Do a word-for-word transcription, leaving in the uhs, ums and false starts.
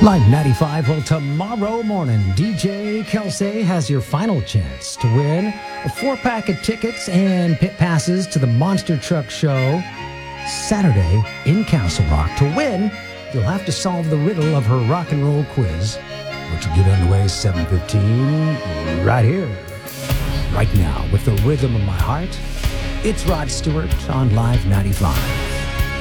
Live ninety-five, well, tomorrow morning, D J Kelsey has your final chance to win a four-pack of tickets and pit passes to the Monster Truck Show Saturday in Castle Rock. To win, you'll have to solve the riddle of her rock and roll quiz, which will get underway seven fifteen right here, right now, with the rhythm of my heart. It's Rod Stewart on Live ninety-five.